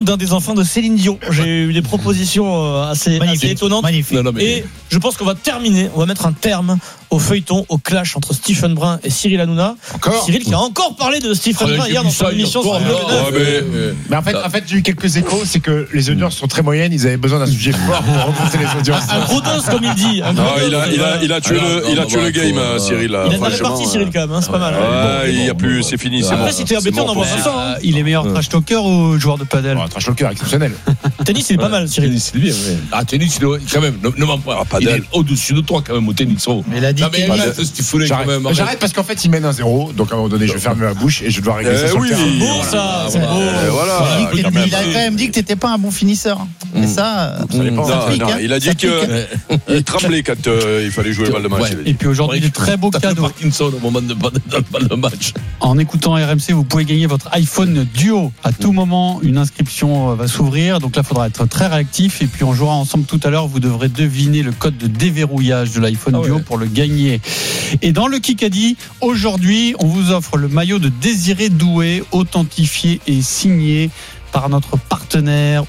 soudain des enfants de Céline Dion. J'ai eu des propositions assez étonnantes. Magnifique. Non, mais... Et je pense qu'on va mettre un terme au feuilleton, au clash entre Stephen Brun et Cyril Hanouna. Encore Cyril qui a encore parlé de Stephen Brun hier dans son émission sur Mais en fait, j'ai eu quelques échos, c'est que les audiences sont très moyennes, ils avaient besoin d'un sujet fort pour remonter les audiences. Un gros dos, comme il dit. Il a tué le game, Cyril. Il a de la répartie, Cyril, quand même, c'est pas mal. Il y a plus, c'est fini. Après, si t'es embêté, on envoie Vincent. Il est meilleur trash talker ou joueur de padel? Trash talker exceptionnel. Tennis, il est pas mal, Cyril. Tennis, c'est bien, ouais. Ah, tennis, quand même, ne m'en pas. Il est au-dessus de toi, quand même, au tennis. Mais il a dit J'arrête parce qu'en fait, il mène 1-0, donc à un moment donné, je vais fermer ma bouche et je dois régler ça sur le terrain. C'est beau, ça. C'est beau. Voilà. il a quand même dit que t'étais pas un bon finisseur. Et ça Non, il a dit qu'il tremblait quand il fallait jouer le balle de match. Et puis aujourd'hui, des très beaux cadeaux. Parkinson au moment de balle de match. En écoutant RMC, vous pouvez gagner votre iPhone Duo. À tout moment, une inscription va s'ouvrir. Donc là, il faudra être très réactif. Et puis, on jouera ensemble tout à l'heure. Vous devrez deviner le code de déverrouillage de l'iPhone Duo pour le gagner. Et dans le Kikadi, aujourd'hui, on vous offre le maillot de Désiré Doué, authentifié et signé par notre partenaire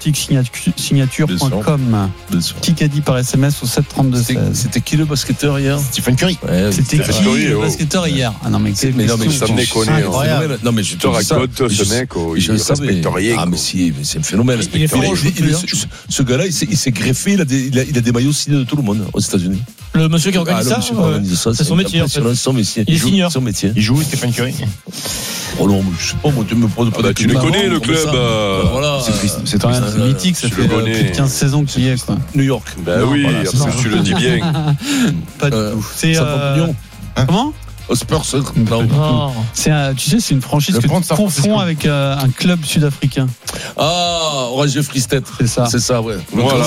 authentique-signature.com. Kikadi par SMS au 732-16. C'était qui le basketteur hier? Stephen Curry. C'était qui le basketteur hier? Ah non, mais ça me déconne. Non, mais je te raconte ce mec, il respecte rien. Ah, mais c'est un phénomène. Il est fort au shoot, ce gars-là, il s'est greffé, il a des maillots signés de tout le monde aux États-Unis. Le monsieur qui organise ça, c'est son métier. Il est signeur. Son métier. Il joue Stephen Curry. Oh non, je sais pas, moi, tu me prends pas tu le connais, le club. Voilà. C'est quand même mythique, ça fait plus de 15 saisons qu'il y est, quoi. New York. Ben oui, tu le dis bien. Pas du tout. C'est comment? Spurs. C'est une franchise que tu confonds avec un club sud-africain. Ah, Orange Free State. C'est ça, ouais. Voilà,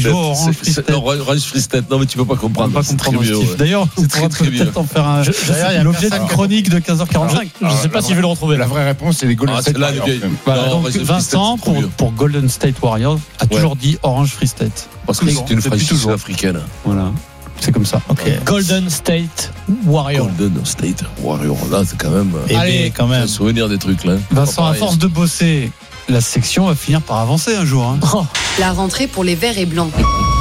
Orange Free State. Non, mais tu peux pas comprendre. Pas comprendre. D'ailleurs, on pourra peut-être en faire l'objet d'une chronique de 15h45. Je sais pas si je vais le retrouver. La vraie réponse, c'est les Golden State Warriors. Vincent, pour Golden State Warriors, a toujours dit Orange Free State. Parce que c'est une franchise africaine. Voilà. C'est comme ça. Ok. Golden State Warriors. Golden State Warriors. Là, c'est quand même. Allez, quand même. Souvenir des trucs là. Vincent, à force de bosser, la section va finir par avancer un jour. La rentrée pour les Verts et Blancs.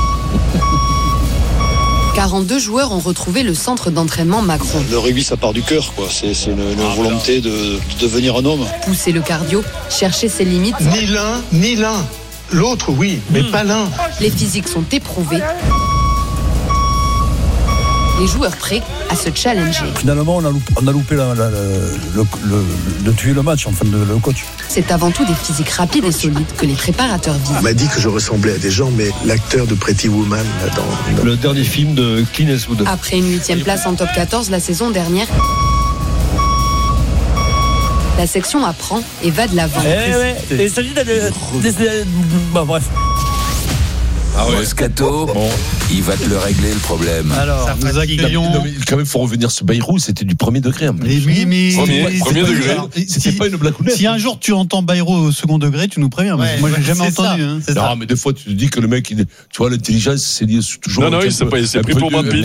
42 joueurs ont retrouvé le centre d'entraînement Macron. Le rugby, ça part du cœur, quoi. C'est une volonté de devenir un homme. Pousser le cardio, chercher ses limites. Ni l'un, ni l'un. L'autre, oui, mais pas l'un. Les physiques sont éprouvés. Les joueurs prêts à se challenger. Finalement, on a loupé de tuer le match, enfin, le coach. C'est avant tout des physiques rapides et solides que les préparateurs visent. On m'a dit que je ressemblais à des gens, mais l'acteur de Pretty Woman, dans le dernier film de Clint Eastwood. Après une 8e place en top 14 la saison dernière, la section apprend et va de l'avant. Et il s'agit bref. Moscato, il va te le régler le problème. Alors, nous accueillons. Non, mais quand même, il faut revenir sur Bayrou, c'était du premier degré. Premier degré. C'était pas une blagounette. Si un jour tu entends Bayrou au second degré, tu nous préviens. Moi, j'ai jamais entendu. Non, mais des fois, tu te dis que le mec, tu vois, l'intelligence, c'est lié toujours. Non, c'est pris pour Brad Pitt.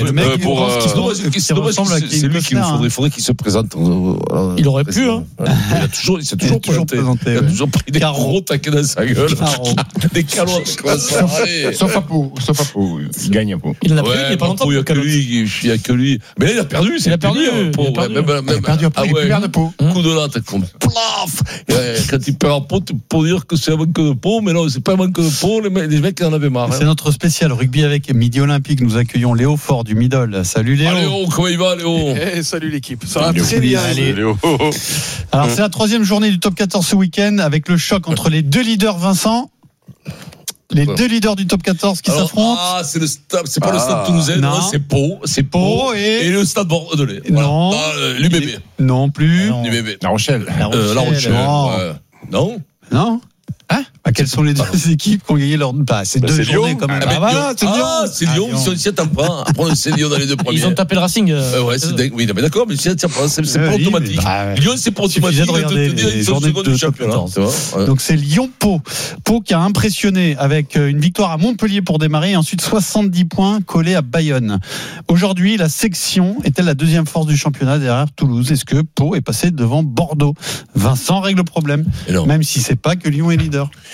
C'est lui qu'il faudrait qu'il se présente. Il aurait pu, hein. Il s'est toujours présenté. Il a toujours pris des gros taquets dans sa gueule. Des calottes. Sauf à Pau, il gagne un peu. Il en a pris, il n'y a pas longtemps. Il n'y a que lui. Mais là, il a perdu. Il a perdu. Il a perdu après, il perd de Pau. Coup de latte, comme plaf. Quand il perd en Pau, pour dire que c'est un manque de Pau, mais non, c'est pas un manque de Pau. Les mecs en avaient marre. C'est notre spécial rugby avec Midi Olympique. Nous accueillons Léo Fort du Middle. Salut Léo. Léo, comment il va, Léo? Salut l'équipe. Ça va très bien. Léo. Alors, c'est la 3e journée du top 14 ce week-end avec le choc entre les deux leaders, Vincent. Les deux leaders du top 14 qui s'affrontent. Ah, c'est pas le stade toulousain, non, c'est Pau et le stade bordelais. Non. L'UBB. Non plus. L'UBB. La Rochelle. La Rochelle. Non. Non. Quelles sont les deux équipes qui ont gagné leur. C'est deux journées quand même. C'est Lyon. Ils sont ici à Tampin. Après, c'est Lyon dans les deux premiers. Ils ont tapé le Racing. Ouais, c'est dingue. Oui, mais d'accord, mais c'est pas automatique. Lyon, c'est pas automatique. De regarder les journées de championnat. Donc c'est Lyon-Pau. Pau qui a impressionné avec une victoire à Montpellier pour démarrer et ensuite 70 points collés à Bayonne. Aujourd'hui, la section est-elle la deuxième force du championnat derrière Toulouse? Est-ce que Pau est passé devant Bordeaux? Vincent règle le problème, même si c'est pas que Lyon est leader.